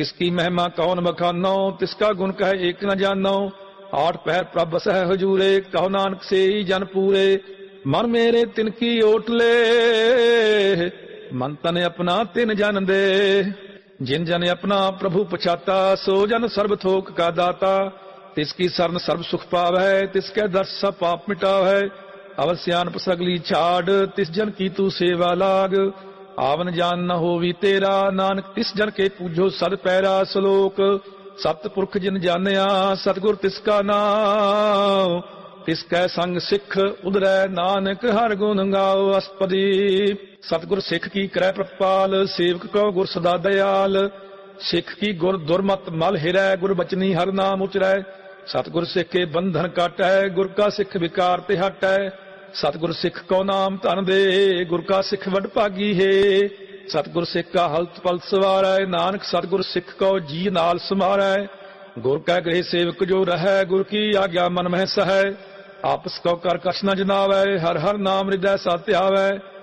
इसकी महिमा कौन बखानो, तिसका गुण कहे एक न जानो। आठ पहर प्रभ बसै हजूरे, कहो नानक से ही जन पूरे। मन मेरे तिनकी ओटले, मन तन अपना तिन जन दे। जिन जन अपना प्रभु पछाता, सो जन सर्ब थोक का दाता। तिसकी शरण सर्ब सुख पावै, तिसके दर्श सब पाप मिटावै। अवश्यान सगली छाड़, तिस जन की तू सेवा लाग। आवन जान न होवी तेरा, नानक तिस जन के पूजो सद पैरा। सलोक सतपुरख जिन जानिया, सतगुर तिसका नाम। तिसकै संग सिख उदरै, नानक हर गुण गाओ। अष्टपदी सतगुर सिख की करै प्रपाल, सेवक को गुर सदा दयाल। सिख की गुर दुर्मत मल हिरै, गुर बचनी हर नाम उचरै। सतगुर सिख के बंधन काटै, गुर का सिख विकार ते हटै। सतगुर सिख को नाम धन दे, गुर का सिख वड भागी है। सतगुर सिख का हलत पल सवारै, नानक सतगुर सिख को जी नाल समारै। गुर कै गृह सेवक जो रहै, गुर की आज्ञा मन मह सहै। आपस को कर कछ न जनावै, हर हर नाम हृदय सत्य आवै।